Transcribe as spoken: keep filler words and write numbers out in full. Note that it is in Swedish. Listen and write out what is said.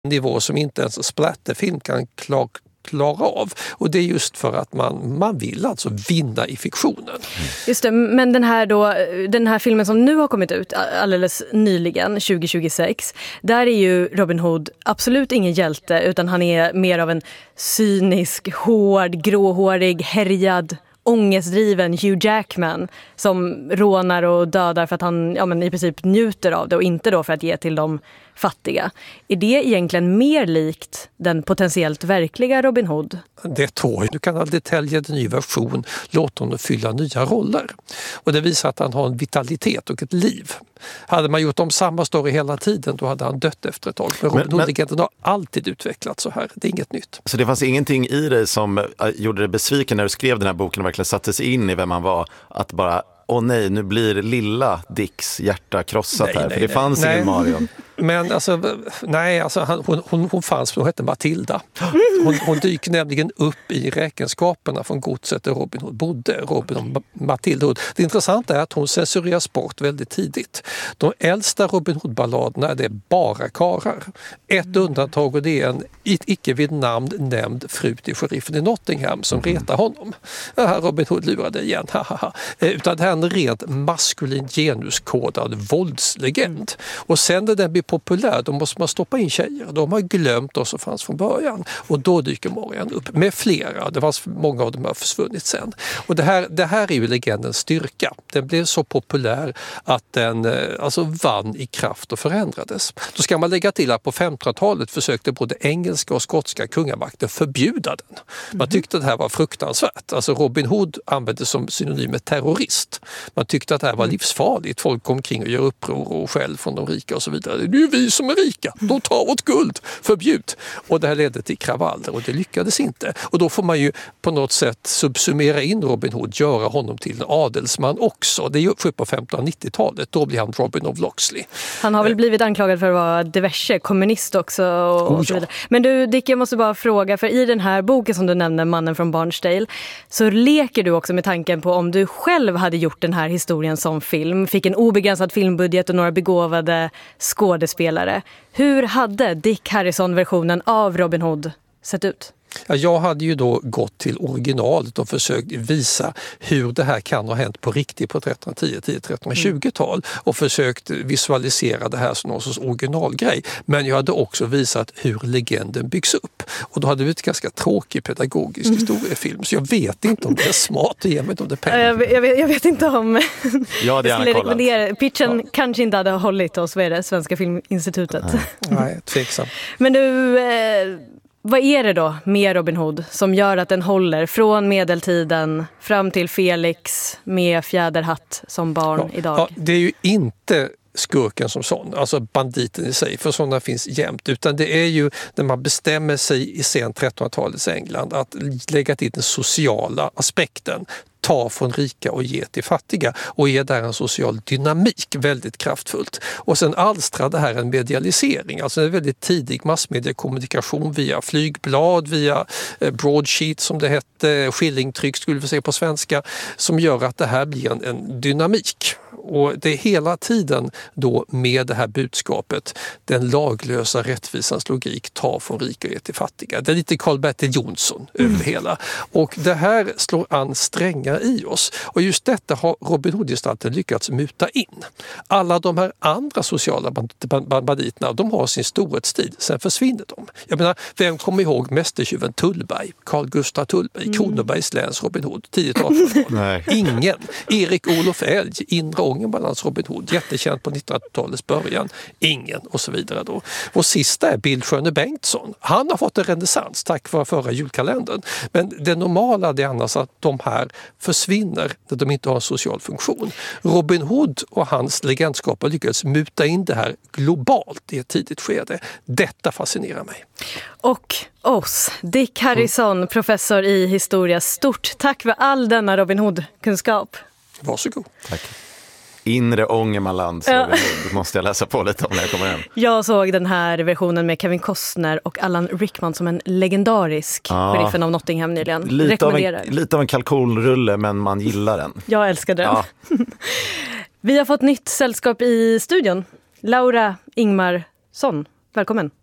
nivå som inte ens splatterfilm kan klara klara av. Och det är just för att man, man vill alltså vinna i fiktionen. Just det, men den här, då, den här filmen som nu har kommit ut alldeles nyligen, tjugo tjugosex, där är ju Robin Hood absolut ingen hjälte, utan han är mer av en cynisk, hård, gråhårig, härjad, ångestdriven Hugh Jackman som rånar och dödar för att han ja, men i princip njuter av det och inte då för att ge till de fattiga. Är det egentligen mer likt den potentiellt verkliga Robin Hood? Det tror jag. Du kan aldrig tälja en ny version, låta honom fylla nya roller. Och det visar att han har en vitalitet och ett liv. Hade man gjort om samma story hela tiden, då hade han dött efter ett tag. Men Robin Hood-legenden har alltid utvecklats så här. Det är inget nytt. Så det fanns ingenting i dig som gjorde dig besviken när du skrev den här boken och verkligen satte sig in i vem man var, att bara åh nej, nu blir lilla Dicks hjärta krossat nej, här, nej, för det nej, fanns nej. ingen Marion. Men alltså, nej, alltså han, hon, hon, hon fanns, hon hette Matilda. Hon, hon dyker nämligen upp i räkenskaperna från godset där Robin Hood bodde, Robin och Matilda Hood. Det intressanta är att hon censureras bort väldigt tidigt. De äldsta Robin Hood-balladerna, det är bara karar. Ett undantag, och det är en icke vid namn nämnd fru till sheriffen i Nottingham som retar honom. Ja, Robin Hood lurade igen, haha. Utan det här är en rent maskulin genuskodad våldslegend. Och sen när den blir populär, då måste man stoppa in tjejer. De har glömt oss som fanns från början. Och då dyker Marian upp med flera. Det var många av dem har försvunnit sen. Och det här, det här är ju legendens styrka. Den blev så populär att den alltså vann i kraft och förändrades. Då ska man lägga till att på femtonhundratalet försökte både engelska och skotska kungamakten förbjuda den. Man tyckte att det här var fruktansvärt. Alltså Robin Hood användes som synonym med terrorist. Man tyckte att det här var livsfarligt. Folk kom omkring och gör uppror och skäll från de rika och så vidare. Det är ju vi som är rika. De tar vårt guld. Förbjud. Och det här ledde till kravaller och det lyckades inte. Och då får man ju på något sätt subsumera in Robin Hood, göra honom till en adelsman också. Det är ju på femtonhundranittiotalet. Då blir han Robin of Locksley. Han har väl blivit anklagad för att vara diverse kommunist också. Och oh, så vidare. Men du Dick, jag måste bara fråga, för i den här boken som du nämner, Mannen från Barnsdale, så leker du också med tanken på om du själv hade gjort den här historien som film, fick en obegränsad filmbudget och några begåvade skådespelare. Hur hade Dick Harrison-versionen av Robin Hood sett ut? Ja, jag hade ju då gått till originalet och försökt visa hur det här kan ha hänt på riktigt på trettonhundratio till trettonhundratjugotal och försökt visualisera det här som någon sorts originalgrej. Men jag hade också visat hur legenden byggs upp. Och då hade det blivit ganska tråkig pedagogisk mm. historiefilm. Så jag vet inte om det är smart att ge mig de där pengarna. Jag, jag, vet, jag vet inte om... Ja, det jag skulle rekommendera. Pitchen ja. kanske inte hade hållit oss, vad är det? Svenska Filminstitutet. Nej, Nej tveksam. Men du... Eh, Vad är det då med Robin Hood som gör att den håller från medeltiden fram till Felix med fjäderhatt som barn ja, idag? Ja, det är ju inte skurken som sån, alltså banditen i sig, för sådana finns jämt, utan det är ju när man bestämmer sig i sen trettonhundratalets England att lägga till den sociala aspekten, ta från rika och ge till fattiga och ge där en social dynamik väldigt kraftfullt. Och sen alstrar det här en medialisering, alltså en väldigt tidig massmediekommunikation via flygblad, via broadsheet som det hette, skillingtryck skulle vi säga på svenska, som gör att det här blir en, en dynamik. Och det är hela tiden då med det här budskapet, den laglösa rättvisans logik, ta från rika och ge till fattiga. Det är lite Karl-Bertil Jonsson mm. över hela. Och det här slår an strängar i oss. Och just detta har Robin Hood-gestalten lyckats muta in. Alla de här andra sociala banditerna, de har sin storhetstid, sen försvinner de. Jag menar, vem kommer ihåg mästertjuven Tullberg, Carl Gustaf Tullberg, mm. Kronobergs läns Robin Hood, tidigt artonhundratal? Ingen. Erik Olof Elg, Inre Ångermanlands Robin Hood, jättekänd på nittonhundratalets början. Ingen och så vidare då. Och sista är Bildsköne Bengtsson. Han har fått en renässans tack vare förra julkalendern. Men det normala är annars att de här försvinner när de inte har en social funktion. Robin Hood och hans legendskap har lyckats muta in det här globalt i ett tidigt skede. Detta fascinerar mig. Och oss, Dick Harrison, mm. professor i historia. Stort tack för all denna Robin Hood-kunskap. Varsågod. Tack. Inre Ångermanland, så ja. Det måste jag läsa på lite om när jag kommer hem. Jag såg den här versionen med Kevin Costner och Alan Rickman som en legendarisk ja. sheriffen av Nottingham nyligen. Lite av, en, lite av en kalkonrulle, men man gillar den. Jag älskar den. Ja. Vi har fått nytt sällskap i studion. Laura Ingmarsson, välkommen.